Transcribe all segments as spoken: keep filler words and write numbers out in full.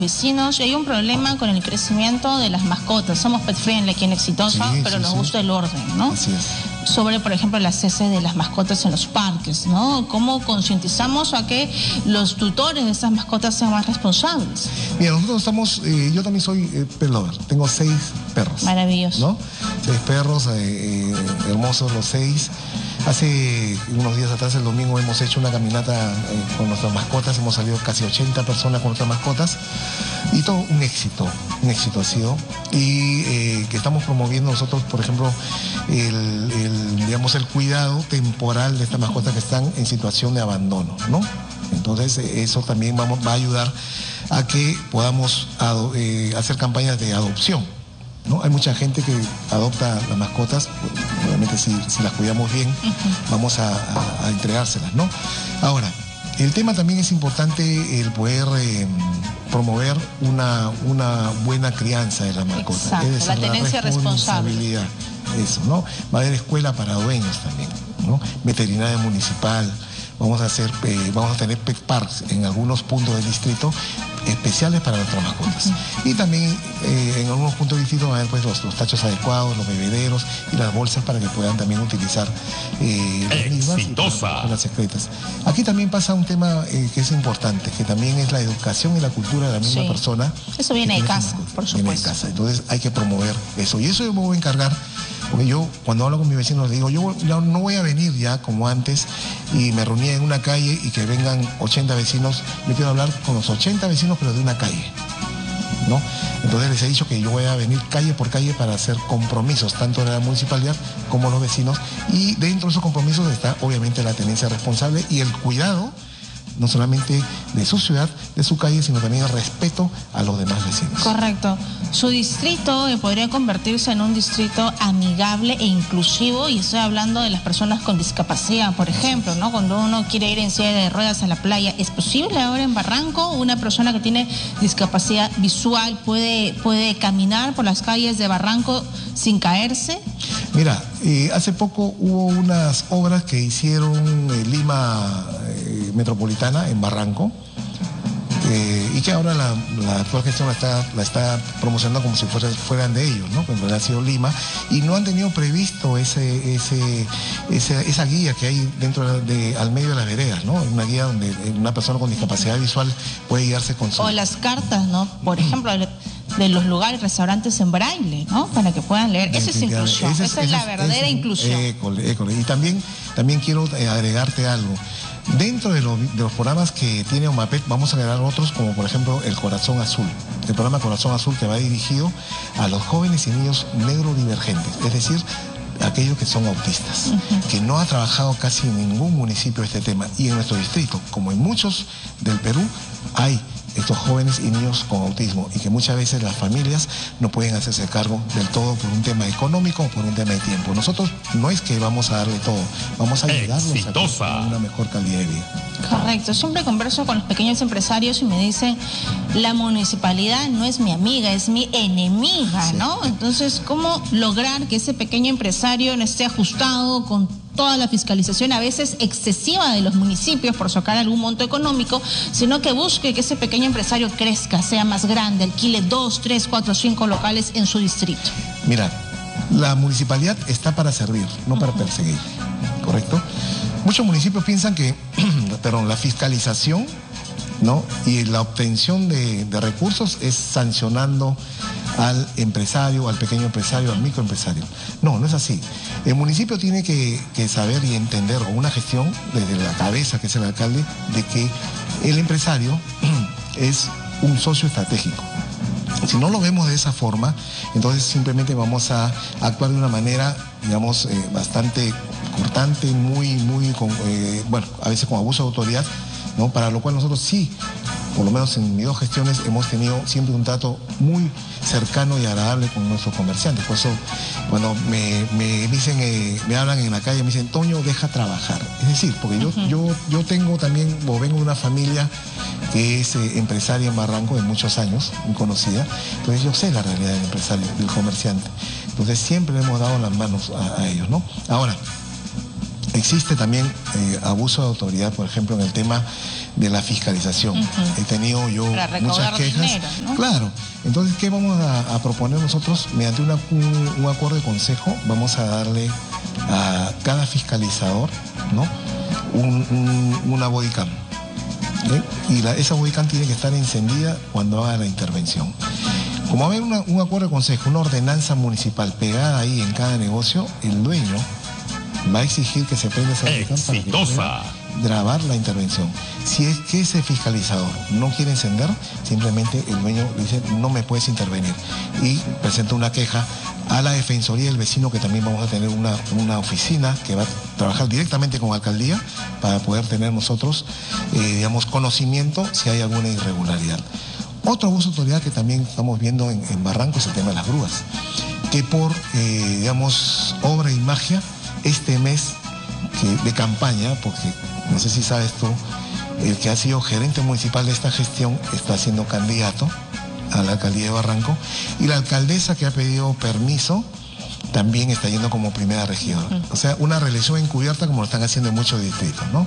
vecinos, hay un problema con el crecimiento de las mascotas. Somos pet friendly aquí en Exitosa, sí, pero sí, nos sí. gusta el orden, ¿no? Así es. Sobre, por ejemplo, las heces de las mascotas en los parques, ¿no? ¿Cómo concientizamos a que los tutores de estas mascotas sean más responsables? Mira, nosotros estamos, eh, yo también soy eh, pet lover, tengo seis perros. Maravilloso. ¿No? Seis perros, eh, eh, hermosos los seis. Hace unos días atrás, el domingo, hemos hecho una caminata eh, con nuestras mascotas, hemos salido casi ochenta personas con nuestras mascotas y todo un éxito, un éxito ha sido. Y eh, que estamos promoviendo nosotros, por ejemplo, el, el, digamos, el cuidado temporal de estas mascotas que están en situación de abandono, ¿no? Entonces, eso también vamos, va a ayudar a que podamos ado, eh, hacer campañas de adopción, ¿no? Hay mucha gente que adopta las mascotas, obviamente si, si las cuidamos bien, uh-huh. vamos a, a, a entregárselas, ¿no? Ahora, el tema también es importante el poder eh, promover una, una buena crianza de las mascotas. Exacto, es decir, la tenencia la responsabilidad, responsable. Eso, ¿no? Va a haber escuela para dueños también, ¿no? Veterinaria municipal. Vamos a hacer, eh, vamos a tener pet parks en algunos puntos del distrito especiales para nuestras mascotas. Uh-huh. Y también eh, en algunos puntos del distrito van a haber pues, los, los tachos adecuados, los bebederos y las bolsas para que puedan también utilizar eh, las mismas y para las excretas. Aquí también pasa un tema eh, que es importante, que también es la educación y la cultura de la misma sí. persona. Eso viene de casa, por supuesto. Viene de casa. Entonces hay que promover eso. Y eso yo me voy a encargar. Porque yo, cuando hablo con mis vecinos, les digo, yo no voy a venir ya como antes y me reunía en una calle y que vengan ochenta vecinos. Yo quiero hablar con los ochenta vecinos, pero de una calle, ¿no? Entonces les he dicho que yo voy a venir calle por calle para hacer compromisos, tanto de la municipalidad como los vecinos. Y dentro de esos compromisos está, obviamente, la tenencia responsable y el cuidado, no solamente de su ciudad, de su calle, sino también el respeto a los demás vecinos. Correcto. Su distrito eh, podría convertirse en un distrito amigable e inclusivo, y estoy hablando de las personas con discapacidad, por ejemplo, ¿no? Cuando uno quiere ir en silla de ruedas a la playa, ¿es posible ahora en Barranco? ¿Una persona que tiene discapacidad visual puede, puede caminar por las calles de Barranco sin caerse? Mira, eh, hace poco hubo unas obras que hicieron eh, Lima eh, Metropolitana en Barranco, eh, y que ahora la, la actual gestión la está, la está promocionando como si fuera, fueran de ellos, ¿no? Que en realidad ha sido Lima, y no han tenido previsto ese, ese, ese, esa guía que hay dentro de, al medio de las veredas, ¿no? Una guía donde una persona con discapacidad visual puede guiarse con su... O las cartas, ¿no? Por ejemplo, de los lugares, restaurantes en braille, ¿no? Para que puedan leer. Esa es inclusión, esa es, esa es la verdadera es, inclusión. École, école. Y también, también quiero agregarte algo. Dentro de, lo, de los programas que tiene OMAPET vamos a agregar otros, como por ejemplo el Corazón Azul. El programa Corazón Azul, que va dirigido a los jóvenes y niños neurodivergentes, es decir, aquellos que son autistas, uh-huh. que no ha trabajado casi en ningún municipio este tema. Y en nuestro distrito, como en muchos del Perú, hay estos jóvenes y niños con autismo, y que muchas veces las familias no pueden hacerse cargo del todo por un tema económico o por un tema de tiempo. Nosotros no es que vamos a darle todo, vamos a ayudarlos a tener una mejor calidad de vida. Correcto. Siempre converso con los pequeños empresarios y me dicen, la municipalidad no es mi amiga, es mi enemiga, sí. ¿no? Entonces, ¿cómo lograr que ese pequeño empresario no esté ajustado con toda la fiscalización, a veces excesiva, de los municipios por sacar algún monto económico, sino que busque que ese pequeño empresario crezca, sea más grande, alquile dos, tres, cuatro, cinco locales en su distrito? Mira, la municipalidad está para servir, no para perseguir, ¿correcto? Muchos municipios piensan que, perdón, la fiscalización, ¿no? y la obtención de, de recursos es sancionando al empresario, al pequeño empresario, al microempresario. No, no es así. El municipio tiene que, que saber y entender, con una gestión desde la cabeza, que es el alcalde, de que el empresario es un socio estratégico. Si no lo vemos de esa forma, entonces simplemente vamos a actuar de una manera, digamos, eh, bastante cortante, muy, muy, con, eh, bueno, a veces con abuso de autoridad, ¿no? Para lo cual nosotros sí, por lo menos en mis dos gestiones, hemos tenido siempre un trato muy cercano y agradable con nuestros comerciantes. Por eso, cuando me, me dicen, eh, me hablan en la calle, me dicen, Toño, deja trabajar. Es decir, porque yo, uh-huh. yo, yo tengo también, o vengo de una familia que es eh, empresaria en Barranco de muchos años, muy conocida. Entonces yo sé la realidad del empresario, del comerciante. Entonces siempre le hemos dado las manos a, a ellos, ¿no? Ahora, Existe también eh, abuso de autoridad, por ejemplo, en el tema de la fiscalización. Uh-huh. He tenido yo muchas quejas. Dinero, ¿no? Claro. Entonces, ¿qué vamos a, a proponer nosotros? Mediante una, un, un acuerdo de consejo, vamos a darle a cada fiscalizador, ¿no?, un, un, una bodycam. ¿Eh? Y la, esa bodycam tiene que estar encendida cuando haga la intervención. Como va a haber una, un acuerdo de consejo, una ordenanza municipal pegada ahí en cada negocio, el dueño va a exigir que se prenda esa bodycam para que pueda grabar la intervención. Si es que ese fiscalizador no quiere encender, simplemente el dueño le dice no me puedes intervenir y presenta una queja a la Defensoría del Vecino, que también vamos a tener una, una oficina que va a trabajar directamente con la alcaldía para poder tener nosotros, eh, digamos, conocimiento si hay alguna irregularidad. Otro abuso de autoridad que también estamos viendo en, en Barranco es el tema de las grúas, que por, eh, digamos, obra y magia, este mes que, de campaña, porque no sé si sabes tú, el que ha sido gerente municipal de esta gestión está siendo candidato a la alcaldía de Barranco, y la alcaldesa que ha pedido permiso también está yendo como primera regidora. Uh-huh. O sea, una reelección encubierta como lo están haciendo en muchos distritos, ¿no?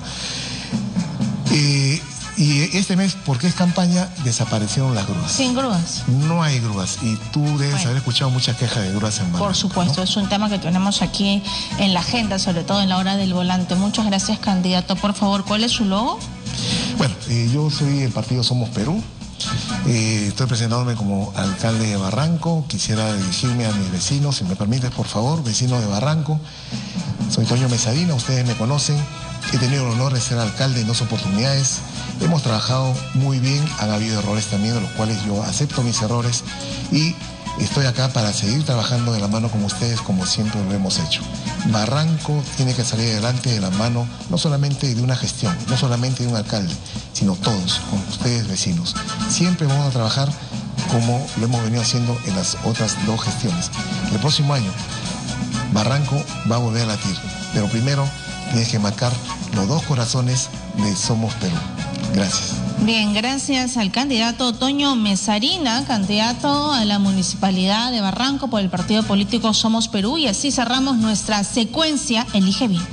Eh, y este mes, porque es campaña, desaparecieron las grúas. Sin grúas. No hay grúas, y tú debes bueno. haber escuchado muchas quejas de grúas en Barranco. Por supuesto, ¿no? Es un tema que tenemos aquí en la agenda, sobre todo en la hora del volante. Muchas gracias, candidato. Por favor, ¿cuál es su logo? Bueno, eh, yo soy del partido Somos Perú. Eh, estoy presentándome como alcalde de Barranco. Quisiera dirigirme a mis vecinos, si me permites, por favor, vecinos de Barranco. Soy Toño Mesadina, ustedes me conocen. He tenido el honor de ser alcalde en dos oportunidades. Hemos trabajado muy bien, han habido errores también, de los cuales yo acepto mis errores, y estoy acá para seguir trabajando de la mano con ustedes, como siempre lo hemos hecho. Barranco tiene que salir adelante de la mano, no solamente de una gestión, no solamente de un alcalde, sino todos, con ustedes vecinos. Siempre vamos a trabajar como lo hemos venido haciendo en las otras dos gestiones. El próximo año, Barranco va a volver a latir, pero primero tienes que marcar los dos corazones de Somos Perú. Gracias. Bien, gracias al candidato Toño Mesarina, candidato a la Municipalidad de Barranco por el partido político Somos Perú, y así cerramos nuestra secuencia Elige Bien.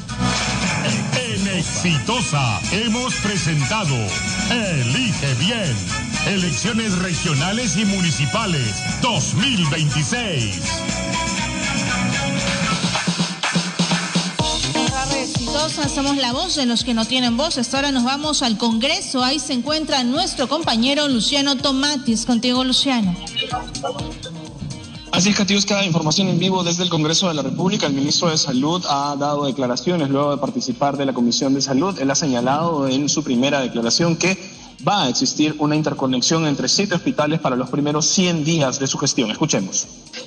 En Exitosa hemos presentado Elige Bien, elecciones regionales y municipales dos mil veintiséis. Somos la voz de los que no tienen voz. Hasta ahora nos vamos al Congreso. Ahí se encuentra nuestro compañero Luciano Tomatis. Contigo, Luciano. Así es, Katiuska, información en vivo desde el Congreso de la República. El ministro de Salud ha dado declaraciones luego de participar de la Comisión de Salud. Él ha señalado en su primera declaración que va a existir una interconexión entre siete hospitales para los primeros cien días de su gestión. Escuchemos.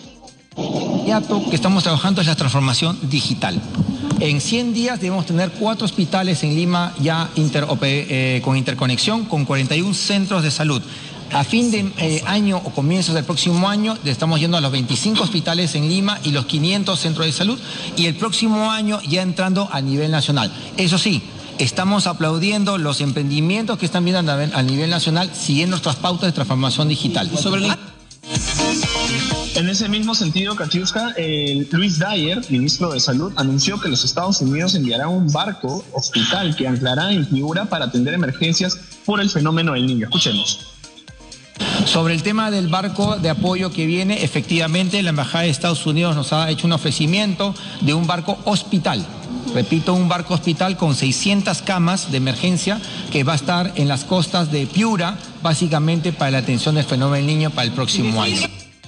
Lo que estamos trabajando es la transformación digital. En cien días debemos tener cuatro hospitales en Lima ya inter, eh, con interconexión con cuarenta y un centros de salud. A fin de eh, año o comienzos del próximo año estamos yendo a los veinticinco hospitales en Lima y los quinientos centros de salud, y el próximo año ya entrando a nivel nacional. Eso sí, estamos aplaudiendo los emprendimientos que están viendo a nivel nacional siguiendo nuestras pautas de transformación digital. Sobre la... En ese mismo sentido, Katiuska, eh, Luis Dyer, ministro de Salud, anunció que los Estados Unidos enviarán un barco hospital que anclará en Piura para atender emergencias por el fenómeno del Niño. Escuchemos. Sobre el tema del barco de apoyo que viene, efectivamente la Embajada de Estados Unidos nos ha hecho un ofrecimiento de un barco hospital. Repito, un barco hospital con seiscientas camas de emergencia que va a estar en las costas de Piura, básicamente para la atención del fenómeno del Niño para el próximo año.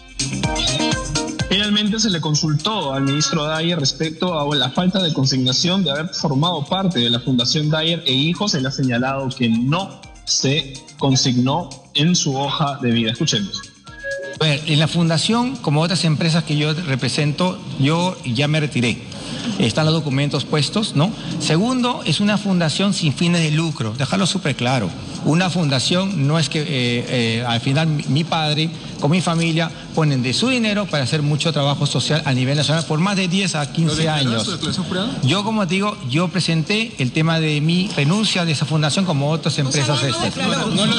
Finalmente se le consultó al ministro Dyer respecto a la falta de consignación de haber formado parte de la Fundación Dyer e Hijos. Él ha señalado que no se consignó en su hoja de vida. Escuchemos. A ver, en la fundación, como otras empresas que yo represento, yo ya me retiré. Están los documentos puestos, ¿no? Segundo, es una fundación sin fines de lucro, dejarlo súper claro. Una fundación no es que eh, eh, al final mi, mi padre con mi familia ponen de su dinero para hacer mucho trabajo social a nivel nacional por más de diez a quince años. Yo, como te digo, yo presenté el tema de mi renuncia de esa fundación como otras empresas. O sea, no, no, no, lo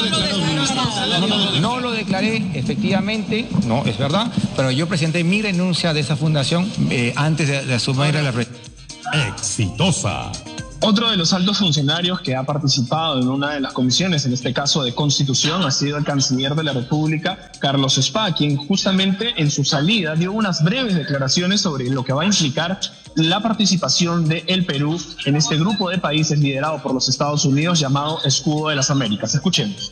no, no lo declaré, efectivamente, no, es verdad, pero yo presenté mi renuncia de esa fundación eh, antes de, de asumir la presidencia. Exitosa. Otro de los altos funcionarios que ha participado en una de las comisiones, en este caso de Constitución, ha sido el canciller de la República, Carlos Spa, quien justamente en su salida dio unas breves declaraciones sobre lo que va a implicar la participación de el Perú en este grupo de países liderado por los Estados Unidos llamado Escudo de las Américas. Escuchemos.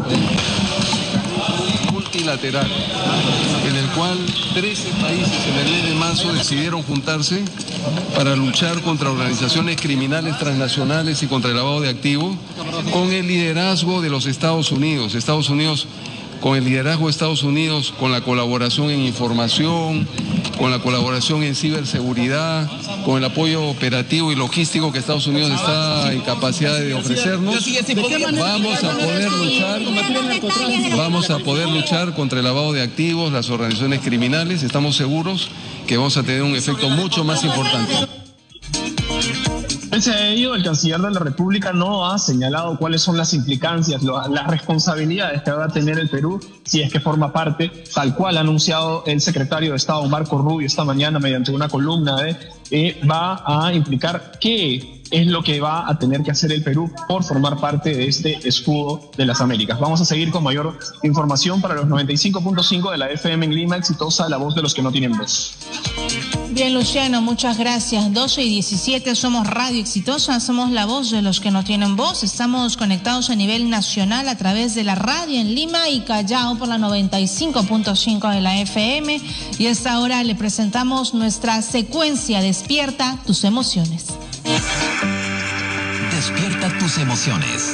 Multilateral, en el cual trece países en el mes de marzo decidieron juntarse para luchar contra organizaciones criminales transnacionales y contra el lavado de activos, con el liderazgo de los Estados Unidos. Estados Unidos, con el liderazgo de Estados Unidos, con la colaboración en información, con la colaboración en ciberseguridad, con el apoyo operativo y logístico que Estados Unidos está en capacidad de ofrecernos, vamos a poder luchar, vamos a poder luchar contra el lavado de activos, las organizaciones criminales. Estamos seguros que vamos a tener un efecto mucho más importante. Pese a ello, el canciller de la República no ha señalado cuáles son las implicancias, las responsabilidades que va a tener el Perú si es que forma parte, tal cual ha anunciado el secretario de Estado Marco Rubio esta mañana mediante una columna, de eh, va a implicar qué es lo que va a tener que hacer el Perú por formar parte de este Escudo de las Américas. Vamos a seguir con mayor información para los noventa y cinco punto cinco de la F M en Lima. Exitosa, la voz de los que no tienen voz. Bien, Luciano, muchas gracias. doce y diecisiete, somos Radio Exitosa, somos la voz de los que no tienen voz. Estamos conectados a nivel nacional a través de la radio en Lima y Callao por la noventa y cinco punto cinco de la F M. Y a esta hora le presentamos nuestra secuencia Despierta tus emociones. Despierta tus emociones.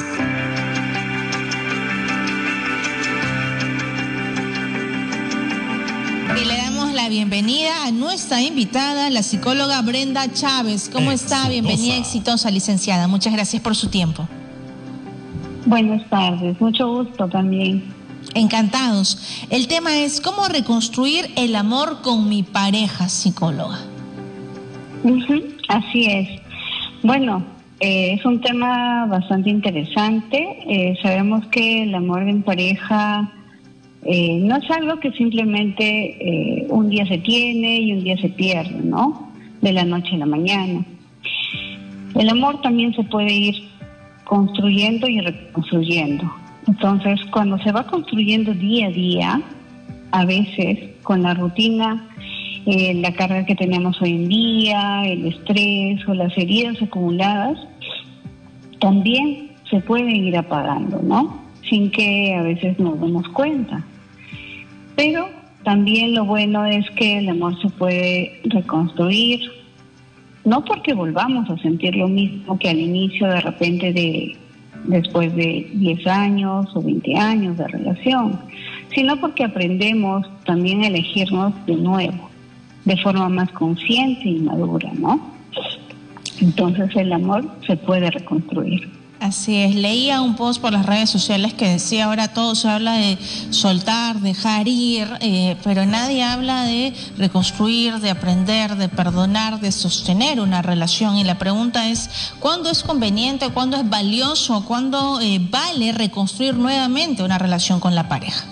Y le damos la bienvenida a nuestra invitada, la psicóloga Brenda Chávez. ¿Cómo Exitosa. está? Bienvenida, Exitosa, licenciada. Muchas gracias por su tiempo. Buenas tardes, mucho gusto también. Encantados. El tema es ¿cómo reconstruir el amor con mi pareja, psicóloga? Uh-huh, así es. Bueno, eh, es un tema bastante interesante. Eh, sabemos que el amor en pareja eh, no es algo que simplemente eh, un día se tiene y un día se pierde, ¿no? De la noche a la mañana. El amor también se puede ir construyendo y reconstruyendo. Entonces, cuando se va construyendo día a día, a veces con la rutina, eh, la carga que tenemos hoy en día, el estrés o las heridas acumuladas, también se pueden ir apagando, ¿no? Sin que a veces nos demos cuenta. Pero también lo bueno es que el amor se puede reconstruir, no porque volvamos a sentir lo mismo que al inicio de repente de después de diez años o veinte años de relación, sino porque aprendemos también a elegirnos de nuevo, de forma más consciente y madura, ¿no? Entonces el amor se puede reconstruir. Así es, leía un post por las redes sociales que decía ahora todo se habla de soltar, dejar ir, eh, pero nadie habla de reconstruir, de aprender, de perdonar, de sostener una relación. Y la pregunta es, ¿cuándo es conveniente, cuándo es valioso, cuándo eh, vale reconstruir nuevamente una relación con la pareja?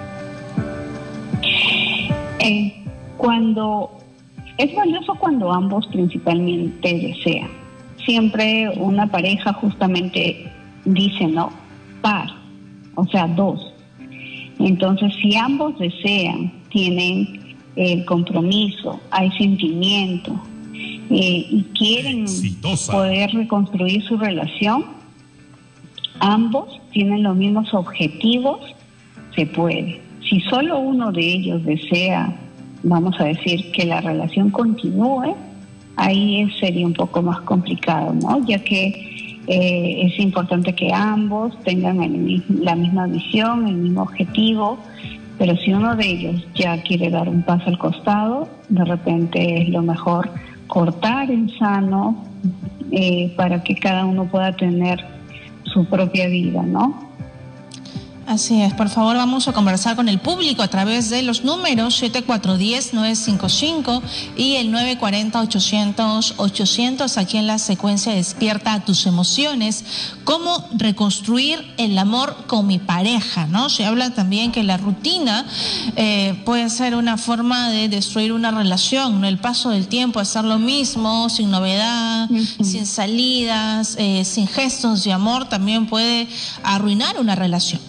Eh, cuando es valioso cuando ambos principalmente desean. Siempre una pareja justamente dice, ¿no? Par, o sea, dos. Entonces, si ambos desean, tienen el compromiso, hay sentimiento eh, y quieren Exitosa. Poder reconstruir su relación, ambos tienen los mismos objetivos, se puede. Si solo uno de ellos desea, vamos a decir, que la relación continúe, ahí sería un poco más complicado, ¿no? Ya que eh, es importante que ambos tengan el, la misma visión, el mismo objetivo, pero si uno de ellos ya quiere dar un paso al costado, de repente es lo mejor cortar en sano eh, para que cada uno pueda tener su propia vida, ¿no? Así es, por favor vamos a conversar con el público a través de los números siete cuatro uno cero, nueve cinco cinco y el nueve cuatro cero, ochocientos, ochocientos, aquí en la secuencia Despierta tus emociones. Cómo reconstruir el amor con mi pareja, ¿no? Se habla también que la rutina eh, puede ser una forma de destruir una relación, ¿no? El paso del tiempo, hacer lo mismo, sin novedad, uh-huh. sin salidas, eh, sin gestos de amor, también puede arruinar una relación.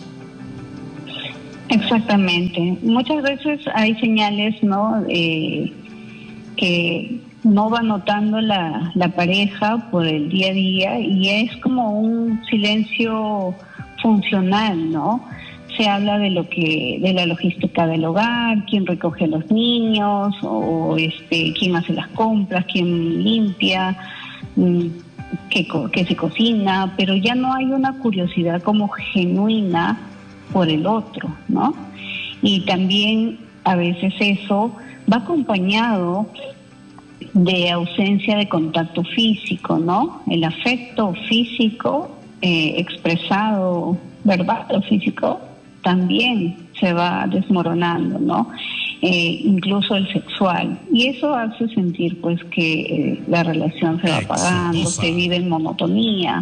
Exactamente. Muchas veces hay señales, ¿no? Eh, que no va notando la, la pareja por el día a día y es como un silencio funcional, ¿no? Se habla de lo que, de la logística del hogar, quién recoge a los niños, o este, quién hace las compras, quién limpia, qué, qué se cocina, pero ya no hay una curiosidad como genuina por el otro, ¿no? Y también a veces eso va acompañado de ausencia de contacto físico, ¿no? El afecto físico eh, expresado, verbal o físico, también se va desmoronando, ¿no? Eh, incluso el sexual. Y eso hace sentir, pues, que eh, la relación se va apagando, se vive en monotonía.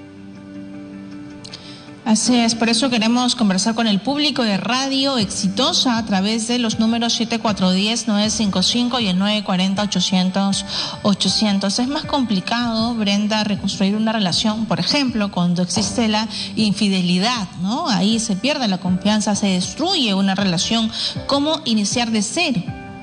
Así es, por eso queremos conversar con el público de Radio Exitosa a través de los números siete cuatro uno cero, nueve cinco cinco y el nueve cuatro cero, ochocientos, ochocientos. Es más complicado, Brenda, reconstruir una relación, por ejemplo, cuando existe la infidelidad, ¿no? Ahí se pierde la confianza, se destruye una relación. ¿Cómo iniciar de cero?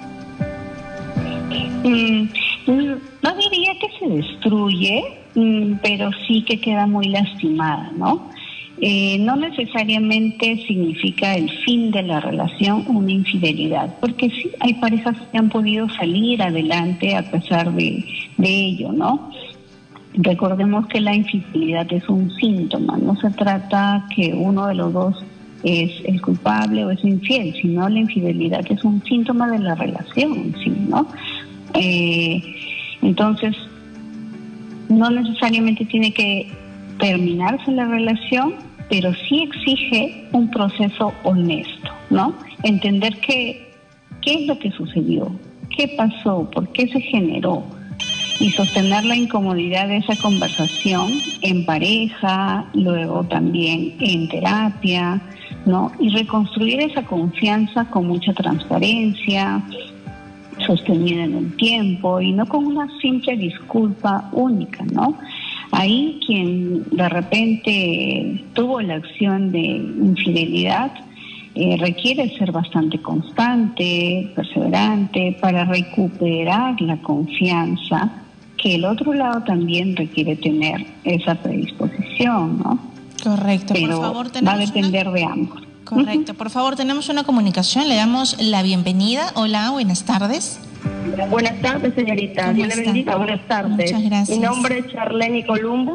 Mm, no diría que se destruye, mm, pero sí que queda muy lastimada, ¿no? Eh, no necesariamente significa el fin de la relación una infidelidad, porque sí hay parejas que han podido salir adelante a pesar de, de ello, ¿no? Recordemos que la infidelidad es un síntoma, no se trata que uno de los dos es el culpable o es infiel, sino la infidelidad es un síntoma de la relación, ¿sí, no? Eh, entonces, no necesariamente tiene que terminarse la relación, pero sí exige un proceso honesto, ¿no? Entender que, qué es lo que sucedió, qué pasó, por qué se generó, y sostener la incomodidad de esa conversación en pareja, luego también en terapia, ¿no? Y reconstruir esa confianza con mucha transparencia, sostenida en el tiempo y no con una simple disculpa única, ¿no? Ahí quien de repente tuvo la acción de infidelidad eh, requiere ser bastante constante, perseverante para recuperar la confianza, que el otro lado también requiere tener esa predisposición, ¿no? Correcto. Pero por favor, va a depender una... de ambos. Correcto. Por favor, tenemos una comunicación, le damos la bienvenida. Hola, buenas tardes. Buenas tardes, señorita. Dios le bendiga. Buenas tardes. Muchas gracias. Mi nombre es Charlene Columbo.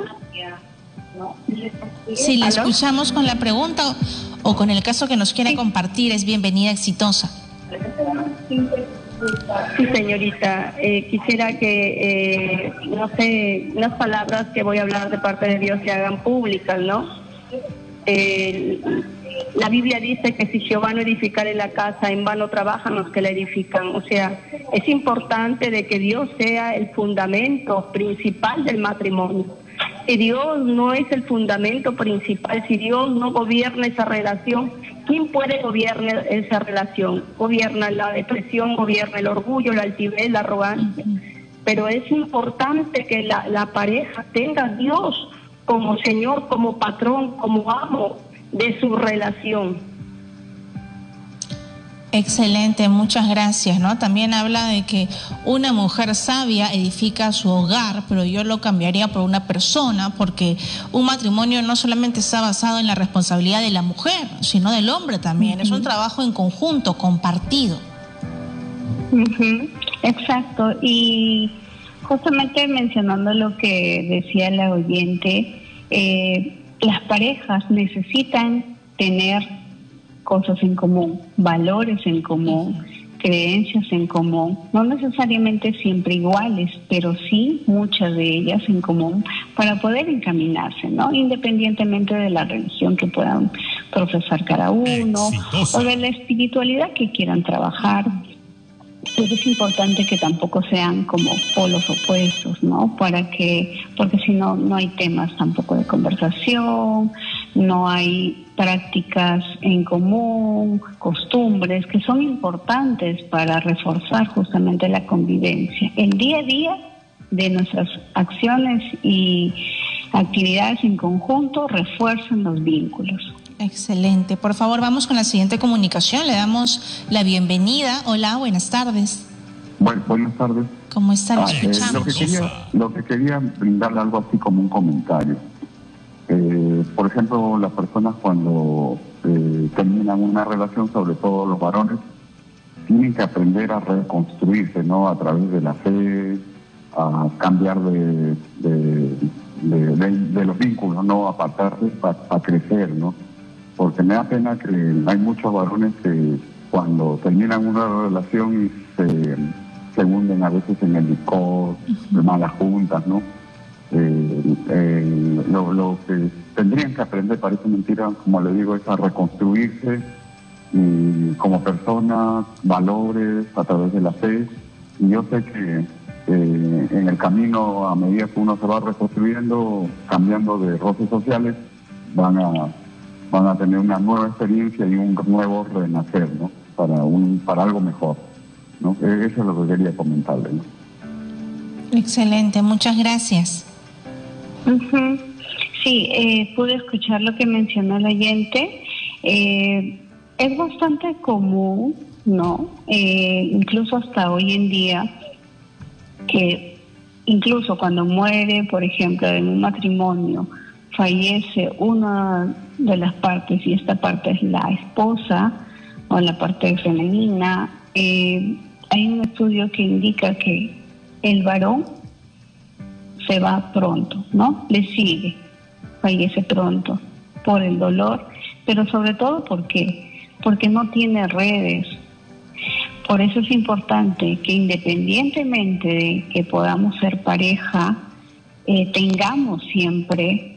Si le ¿Aló? escuchamos con la pregunta o, o con el caso que nos quiera sí. compartir, es bienvenida Exitosa. Sí, señorita. Eh, quisiera que, eh, no sé, unas palabras que voy a hablar de parte de Dios se hagan públicas, ¿no? Eh, La Biblia dice que si Jehová no edificare la casa, en vano trabajan los que la edifican. O sea, es importante de que Dios sea el fundamento principal del matrimonio. Si Dios no es el fundamento principal, si Dios no gobierna esa relación, ¿quién puede gobernar esa relación? Gobierna la depresión, gobierna el orgullo, la altivez, la arrogancia. Pero es importante que la, la pareja tenga a Dios como Señor, como patrón, como amo de su relación. Excelente, muchas gracias, ¿no? También habla de que una mujer sabia edifica su hogar, pero yo lo cambiaría por una persona, porque un matrimonio no solamente está basado en la responsabilidad de la mujer, sino del hombre también. Uh-huh. Es un trabajo en conjunto, compartido. Uh-huh. Exacto, y justamente mencionando lo que decía la oyente, eh, las parejas necesitan tener cosas en común, valores en común, creencias en común, no necesariamente siempre iguales, pero sí muchas de ellas en común para poder encaminarse, ¿no? Independientemente de la religión que puedan profesar cada uno, Exitosa. o de la espiritualidad que quieran trabajar. Pero es importante que tampoco sean como polos opuestos, ¿no? Para que, porque si no, no hay temas tampoco de conversación, no hay prácticas en común, costumbres que son importantes para reforzar justamente la convivencia. El día a día de nuestras acciones y actividades en conjunto refuerzan los vínculos. Excelente. Por favor, vamos con la siguiente comunicación. Le damos la bienvenida. Hola, buenas tardes. Bueno, buenas tardes. ¿Cómo está? Ah, eh, lo, que quería, lo que quería brindarle algo así como un comentario. Eh, por ejemplo, las personas cuando eh, terminan una relación, sobre todo los varones, tienen que aprender a reconstruirse, ¿no? A través de la fe, a cambiar de, de, de, de, de los vínculos, ¿no? Apartarse para pa crecer, ¿no? Porque me da pena que hay muchos varones que cuando terminan una relación se, se hunden a veces en el licor, de malas juntas, ¿no? Eh, eh, lo, lo que tendrían que aprender, parece mentira, como le digo, es a reconstruirse y como personas, valores a través de la fe. Y yo sé que eh, en el camino, a medida que uno se va reconstruyendo, cambiando de roles sociales, van a van a tener una nueva experiencia y un nuevo renacer, ¿no? Para un para algo mejor, ¿no? Eso es lo que quería comentarle, ¿no? Excelente, muchas gracias. Uh-huh. Sí, eh, pude escuchar lo que mencionó el oyente. Eh, es bastante común, ¿no? Eh, incluso hasta hoy en día, que incluso cuando muere, por ejemplo, en un matrimonio, fallece una de las partes y esta parte es la esposa o la parte femenina, eh, hay un estudio que indica que el varón se va pronto, ¿no? Le sigue, fallece pronto por el dolor, pero sobre todo ¿por qué? Porque no tiene redes. Por eso es importante que independientemente de que podamos ser pareja, eh, tengamos siempre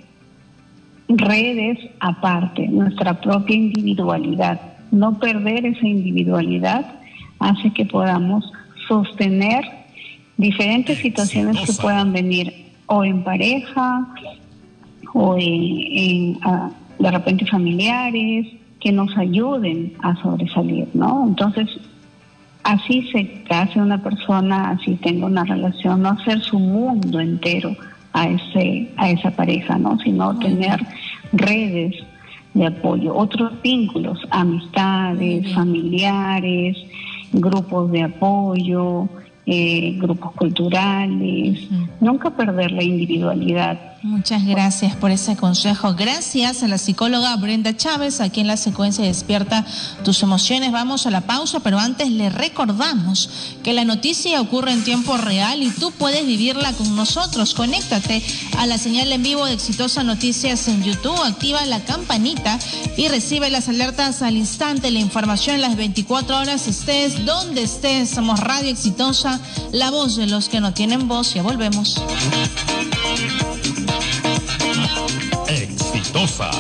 redes aparte, nuestra propia individualidad. No perder esa individualidad hace que podamos sostener diferentes situaciones que puedan venir o en pareja o en, en a, de repente familiares, que nos ayuden a sobresalir, ¿no? Entonces, así se case una persona, así tenga una relación, no hacer su mundo entero a ese a esa pareja, ¿no? Sino tener redes de apoyo, otros vínculos, amistades, familiares, grupos de apoyo, eh, grupos culturales, uh-huh. Nunca perder la individualidad. Muchas gracias por ese consejo. Gracias a la psicóloga Brenda Chávez, aquí en la secuencia Despierta tus emociones. Vamos a la pausa, pero antes le recordamos que la noticia ocurre en tiempo real y tú puedes vivirla con nosotros. Conéctate a la señal en vivo de Exitosa Noticias en YouTube, activa la campanita y recibe las alertas al instante, la información las veinticuatro horas, estés donde estés. Somos Radio Exitosa, la voz de los que no tienen voz. Ya volvemos. Exitosa.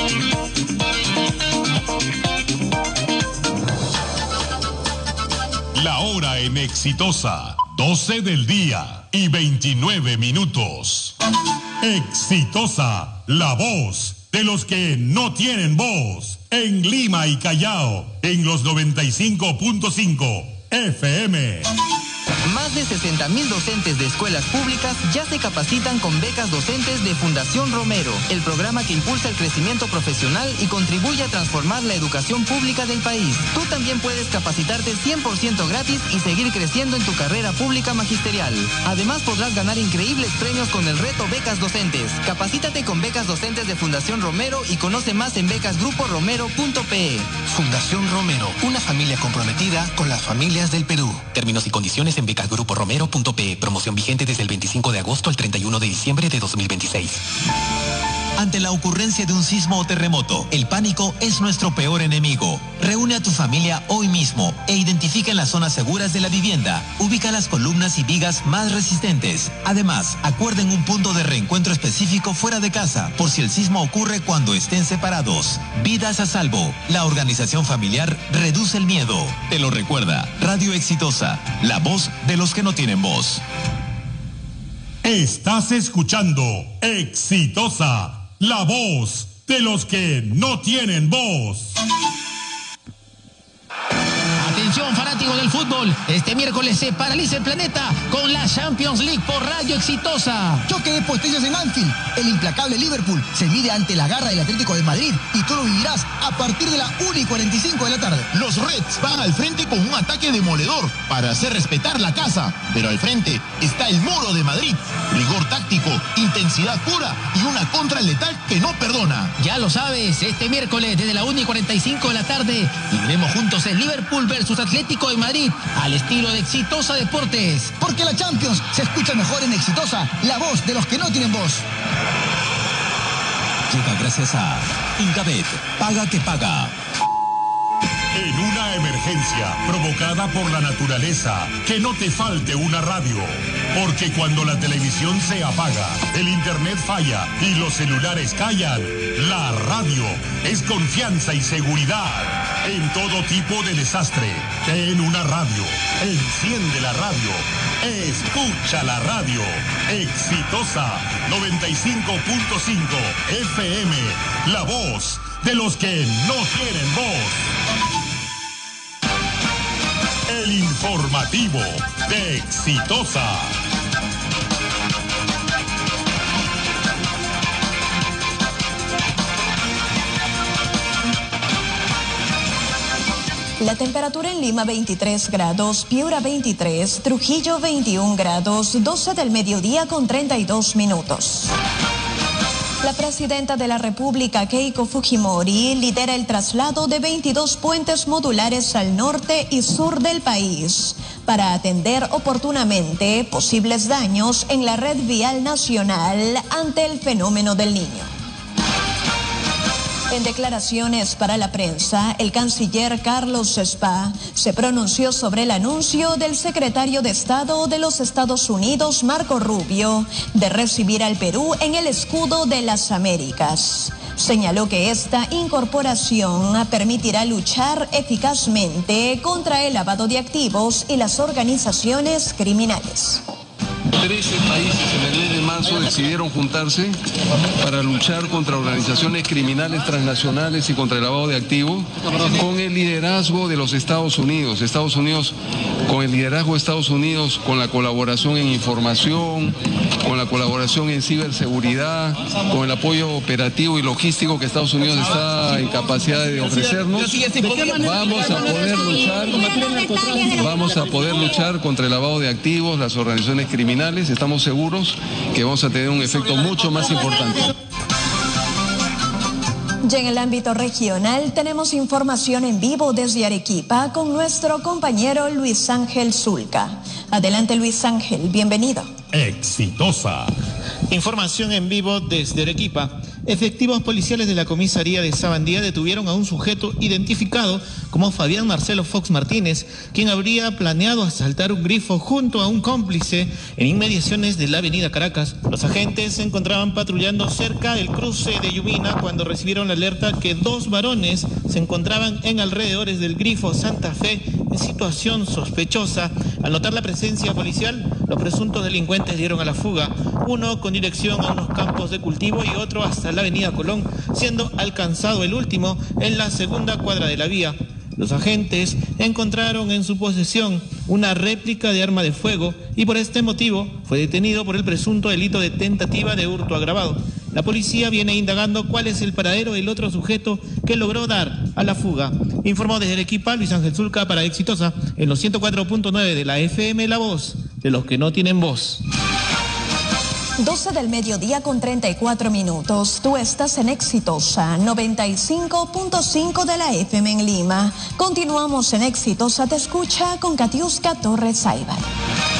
La hora en Exitosa, doce del día y veintinueve minutos. Exitosa, la voz de los que no tienen voz. En Lima y Callao, en los noventa y cinco punto cinco F M. Más de sesenta mil docentes de escuelas públicas ya se capacitan con becas docentes de Fundación Romero, el programa que impulsa el crecimiento profesional y contribuye a transformar la educación pública del país. Tú también puedes capacitarte cien por ciento gratis y seguir creciendo en tu carrera pública magisterial. Además, podrás ganar increíbles premios con el reto Becas Docentes. Capacítate con becas docentes de Fundación Romero y conoce más en becas grupo romero punto pe. Fundación Romero, una familia comprometida con las familias del Perú. Términos y condiciones en becas grupo romero punto pe. Promoción vigente desde el veinticinco de agosto al treinta y uno de diciembre de dos mil veintiséis. Ante la ocurrencia de un sismo o terremoto, el pánico es nuestro peor enemigo. Reúne a tu familia hoy mismo e identifica en las zonas seguras de la vivienda. Ubica las columnas y vigas más resistentes. Además, acuerden un punto de reencuentro específico fuera de casa, por si el sismo ocurre cuando estén separados. Vidas a salvo. La organización familiar reduce el miedo. Te lo recuerda. Radio Exitosa, la voz de los que no tienen voz. Estás escuchando Exitosa, la voz de los que no tienen voz. Atención, fanáticos del fútbol, este miércoles se paraliza el planeta con la Champions League por Radio Exitosa. Choque de potencias en Anfield. El implacable Liverpool se mide ante la garra del Atlético de Madrid y tú lo vivirás a partir de la una y cuarenta y cinco de la tarde. Los Reds van al frente con un ataque demoledor para hacer respetar la casa, pero al frente está el Muro de Madrid. Rigor táctico, intensidad pura y una contra letal que no perdona. Ya lo sabes, este miércoles desde la una y cuarenta y cinco de la tarde viviremos juntos el Liverpool versus Atlético de Madrid al estilo de Exitosa Deportes. Porque la Champions se escucha mejor en Exitosa, la voz de los que no tienen voz. Llega gracias a Incabet, paga que paga. En una emergencia provocada por la naturaleza, que no te falte una radio. Porque cuando la televisión se apaga, el internet falla y los celulares callan, la radio es confianza y seguridad. En todo tipo de desastre, ten una radio. Enciende la radio. Escucha la radio. Exitosa noventa y cinco punto cinco F M. La voz de los que no tienen voz. El informativo de Exitosa. La temperatura en Lima veintitrés grados, Piura veintitrés, Trujillo veintiún grados, doce del mediodía con treinta y dos minutos. La presidenta de la República, Keiko Fujimori, lidera el traslado de veintidós puentes modulares al norte y sur del país para atender oportunamente posibles daños en la red vial nacional ante el fenómeno del Niño. En declaraciones para la prensa, el canciller Carlos Spa se pronunció sobre el anuncio del secretario de Estado de los Estados Unidos, Marco Rubio, de recibir al Perú en el escudo de las Américas. Señaló que esta incorporación permitirá luchar eficazmente contra el lavado de activos y las organizaciones criminales. trece países en el mes de marzo decidieron juntarse para luchar contra organizaciones criminales transnacionales y contra el lavado de activos con el liderazgo de los Estados Unidos. Estados Unidos, con el liderazgo de Estados Unidos, con la colaboración en información, con la colaboración en ciberseguridad, con el apoyo operativo y logístico que Estados Unidos está en capacidad de ofrecernos, vamos a poder luchar, vamos a poder luchar contra el lavado de activos, las organizaciones criminales. Estamos seguros que vamos a tener un efecto mucho más importante. Y en el ámbito regional tenemos información en vivo desde Arequipa con nuestro compañero Luis Ángel Zulca. Adelante, Luis Ángel, bienvenido. Exitosa. Información en vivo desde Arequipa. Efectivos policiales de la comisaría de Sabandía detuvieron a un sujeto identificado como Fabián Marcelo Fox Martínez, quien habría planeado asaltar un grifo junto a un cómplice en inmediaciones de la avenida Caracas. Los agentes se encontraban patrullando cerca del cruce de Yumina cuando recibieron la alerta que dos varones se encontraban en alrededores del grifo Santa Fe en situación sospechosa. Al notar la presencia policial, los presuntos delincuentes dieron a la fuga, uno con dirección a unos campos de cultivo y otro hasta la avenida Colón, siendo alcanzado el último en la segunda cuadra de la vía. Los agentes encontraron en su posesión una réplica de arma de fuego y por este motivo fue detenido por el presunto delito de tentativa de hurto agravado. La policía viene indagando cuál es el paradero del otro sujeto que logró dar a la fuga. Informó desde Arequipa Luis Ángel Zulca para Exitosa en los ciento cuatro punto nueve de la F M, la voz de los que no tienen voz. doce del mediodía con treinta y cuatro minutos. Tú estás en Exitosa noventa y cinco punto cinco de la F M en Lima. Continuamos en Exitosa Te Escucha con Katiuska Torres Aybar.